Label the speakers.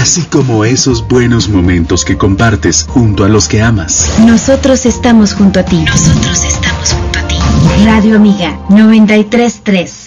Speaker 1: así como esos buenos momentos que compartes junto a los que amas.
Speaker 2: Nosotros estamos junto a ti.
Speaker 3: Nosotros estamos junto a ti.
Speaker 2: Radio Amiga 93.3.